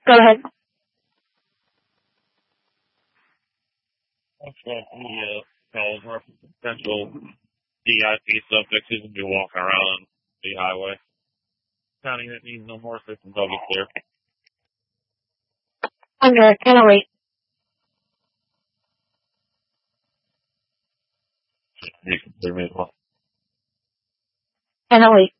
Go ahead. That's what the calls were for potential DIP subjects who can be walking around the highway. County that needs no more systems, I'll be clear. Under 1008. 1008.